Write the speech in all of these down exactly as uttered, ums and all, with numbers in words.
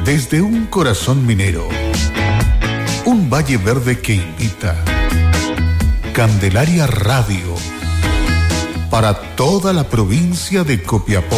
Desde un corazón minero, un valle verde que invita. Candelaria Radio, para toda la provincia de Copiapó.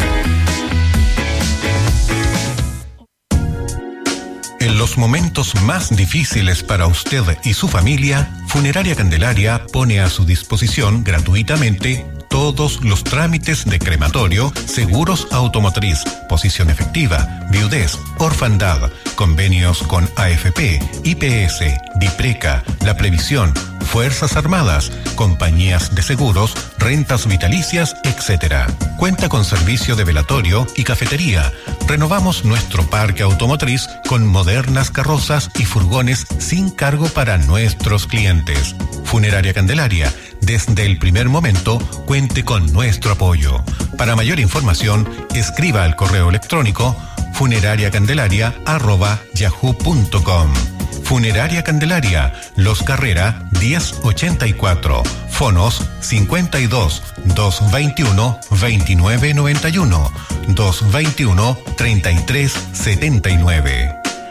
En los momentos más difíciles para usted y su familia, Funeraria Candelaria pone a su disposición gratuitamente todos los trámites de crematorio, seguros automotriz, posición efectiva, viudez, orfandad, convenios con A F P, I P S, DIPRECA, La Previsión, Fuerzas Armadas, compañías de seguros, rentas vitalicias, etcétera. Cuenta con servicio de velatorio y cafetería. Renovamos nuestro parque automotriz con modernas carrozas y furgones sin cargo para nuestros clientes. Funeraria Candelaria, desde el primer momento, cuente con nuestro apoyo. Para mayor información, escriba al correo electrónico funerariacandelaria arroba yahoo punto com. Funeraria Candelaria, Los Carrera diez ochenta y cuatro, fonos cincuenta y dos, doscientos veintiuno, veintinueve noventa y uno, doscientos veintiuno, treinta y tres setenta y nueve.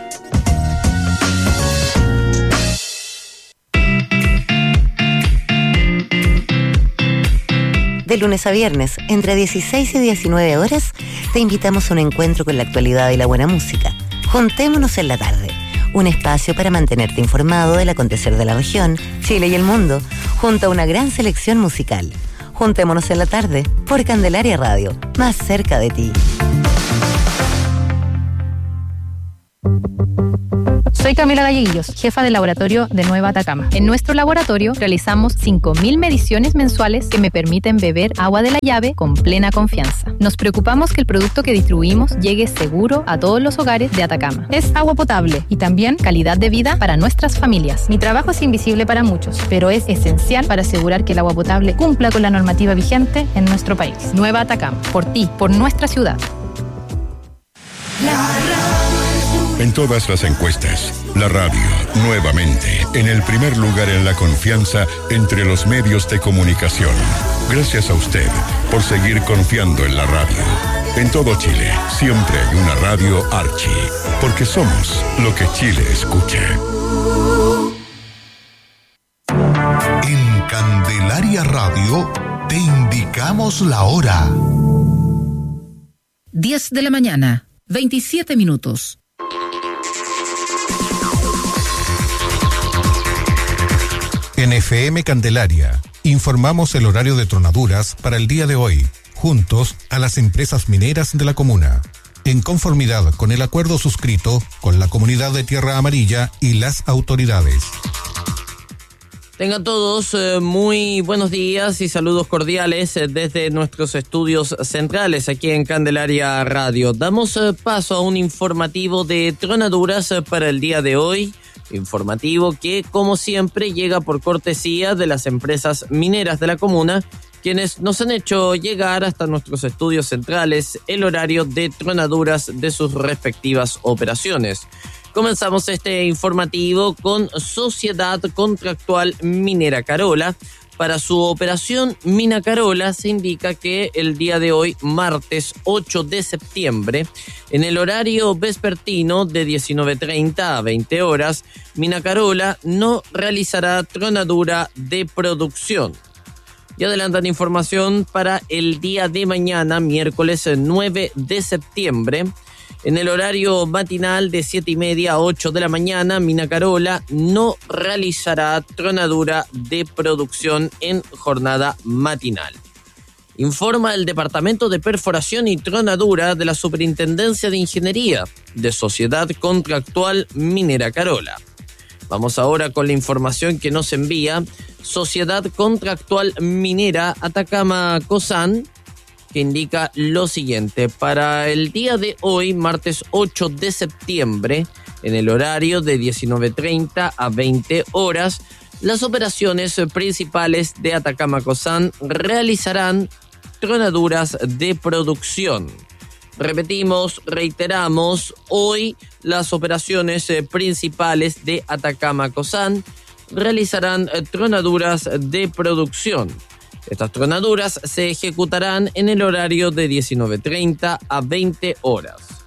De lunes a viernes, entre dieciséis y diecinueve horas, te invitamos a un encuentro con la actualidad y la buena música. Juntémonos en la tarde. Un espacio para mantenerte informado del acontecer de la región, Chile y el mundo, junto a una gran selección musical. Juntémonos en la tarde, por Candelaria Radio, más cerca de ti. Soy Camila Galleguillos, jefa del laboratorio de Nueva Atacama. En nuestro laboratorio realizamos cinco mil mediciones mensuales que me permiten beber agua de la llave con plena confianza. Nos preocupamos que el producto que distribuimos llegue seguro a todos los hogares de Atacama. Es agua potable y también calidad de vida para nuestras familias. Mi trabajo es invisible para muchos, pero es esencial para asegurar que el agua potable cumpla con la normativa vigente en nuestro país. Nueva Atacama, por ti, por nuestra ciudad. En todas las encuestas, la radio, nuevamente, en el primer lugar en la confianza entre los medios de comunicación. Gracias a usted por seguir confiando en la radio. En todo Chile, siempre hay una radio Archi, porque somos lo que Chile escucha. En Candelaria Radio, te indicamos la hora. diez de la mañana, veintisiete minutos. En F M Candelaria, informamos el horario de tronaduras para el día de hoy, juntos a las empresas mineras de la comuna, en conformidad con el acuerdo suscrito con la comunidad de Tierra Amarilla y las autoridades. Tengan todos eh, muy buenos días y saludos cordiales eh, desde nuestros estudios centrales aquí en Candelaria Radio. Damos eh, paso a un informativo de tronaduras eh, para el día de hoy. Informativo que, como siempre, llega por cortesía de las empresas mineras de la comuna, quienes nos han hecho llegar hasta nuestros estudios centrales el horario de tronaduras de sus respectivas operaciones. Comenzamos este informativo con Sociedad Contractual Minera Carola. Para su operación Mina Carola se indica que el día de hoy, martes ocho de septiembre, en el horario vespertino de diecinueve treinta a veinte horas, Mina Carola no realizará tronadura de producción. Y adelantan información para el día de mañana, miércoles nueve de septiembre. En el horario matinal de siete y media a ocho de la mañana, Mina Carola no realizará tronadura de producción en jornada matinal. Informa el Departamento de Perforación y Tronadura de la Superintendencia de Ingeniería de Sociedad Contractual Minera Carola. Vamos ahora con la información que nos envía Sociedad Contractual Minera Atacama Cosán, que indica lo siguiente. Para el día de hoy, martes ocho de septiembre, en el horario de diecinueve treinta a veinte horas, las operaciones principales de Atacama Cosán realizarán tronaduras de producción. Repetimos, reiteramos, hoy las operaciones principales de Atacama Cosán realizarán tronaduras de producción. Estas tronaduras se ejecutarán en el horario de diecinueve treinta a veinte horas.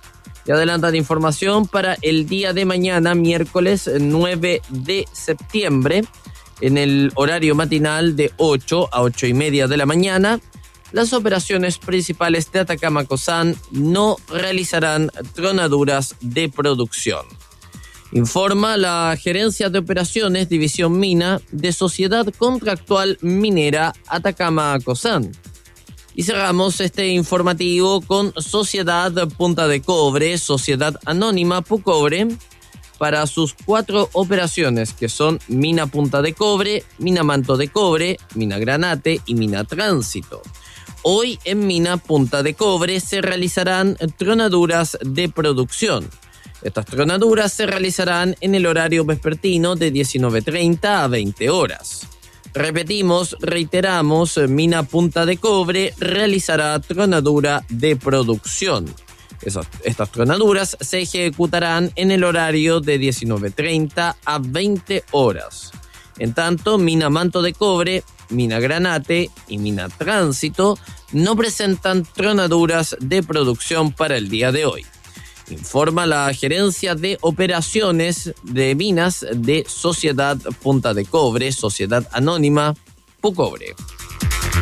Y adelantan información para el día de mañana, miércoles nueve de septiembre, en el horario matinal de ocho a ocho y media de la mañana. Las operaciones principales de Atacama Cosán no realizarán tronaduras de producción. Informa la Gerencia de Operaciones División Mina de Sociedad Contractual Minera Atacama Cosán. Y cerramos este informativo con Sociedad Punta de Cobre, Sociedad Anónima Pucobre, para sus cuatro operaciones, que son Mina Punta de Cobre, Mina Manto de Cobre, Mina Granate y Mina Tránsito. Hoy en Mina Punta de Cobre se realizarán tronaduras de producción. Estas tronaduras se realizarán en el horario vespertino de diecinueve treinta a veinte horas. Repetimos, reiteramos, Mina Punta de Cobre realizará tronadura de producción. Esas, estas tronaduras se ejecutarán en el horario de diecinueve treinta a veinte horas. En tanto, Mina Manto de Cobre, Mina Granate y Mina Tránsito no presentan tronaduras de producción para el día de hoy. Informa la Gerencia de Operaciones de Minas de Sociedad Punta de Cobre, Sociedad Anónima Pucobre.